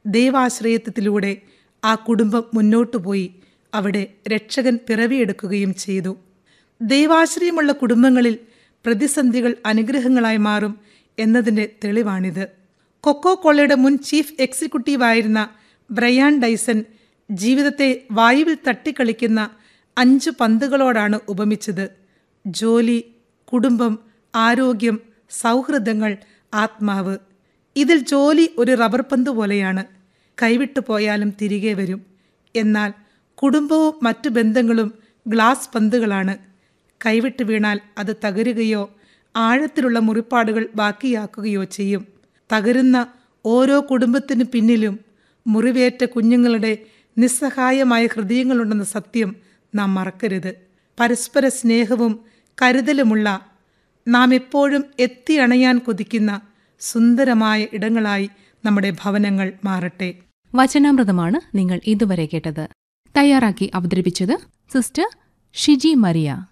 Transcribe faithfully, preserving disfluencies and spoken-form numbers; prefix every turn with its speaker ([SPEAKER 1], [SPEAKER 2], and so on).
[SPEAKER 1] ദൈവാശ്രയത്വത്തിലൂടെ ആ കുടുംബം മുന്നോട്ടു പോയി അവിടെ രക്ഷകൻ പിറവിയെടുക്കുകയും ചെയ്തു. ദൈവാശ്രയമുള്ള കുടുംബങ്ങളിൽ പ്രതിസന്ധികൾ അനുഗ്രഹങ്ങളായി മാറും എന്നതിൻ്റെ തെളിവാണിത്. കൊക്കോ കോളയുടെ മുൻ ചീഫ് എക്സിക്യൂട്ടീവായിരുന്ന ബ്രയാൻ ഡൈസൺ ജീവിതത്തെ വായുവിൽ തട്ടിക്കളിക്കുന്ന അഞ്ച് പന്തുകളോടാണ് ഉപമിച്ചത്. ജോലി, കുടുംബം, ആരോഗ്യം, സൗഹൃദങ്ങൾ, ആത്മാവ്. ഇതിൽ ജോലി ഒരു റബ്ബർ പന്ത് പോലെയാണ്, കൈവിട്ടു പോയാലും തിരികെ വരും. എന്നാൽ കുടുംബവും മറ്റു ബന്ധങ്ങളും ഗ്ലാസ് പന്തുകളാണ്. കൈവിട്ട് വീണാൽ അത് തകരുകയോ ആഴത്തിലുള്ള മുറിപ്പാടുകൾ ബാക്കിയാക്കുകയോ ചെയ്യും. തകരുന്ന ഓരോ കുടുംബത്തിനു പിന്നിലും മുറിവേറ്റ കുഞ്ഞുങ്ങളുടെ നിസ്സഹായമായ ഹൃദയങ്ങളുണ്ടെന്ന സത്യം നാം മറക്കരുത്. പരസ്പര സ്നേഹവും കരുതലുമുള്ള, നാം എപ്പോഴും എത്തിയണയാൻ കൊതിക്കുന്ന സുന്ദരമായ ഇടങ്ങളായി നമ്മുടെ ഭവനങ്ങൾ മാറട്ടെ.
[SPEAKER 2] വചനാമൃതമാണ് നിങ്ങൾ ഇതുവരെ കേട്ടത്. തയ്യാറാക്കി അവതരിപ്പിച്ചത് സിസ്റ്റർ ഷിജി മരിയ.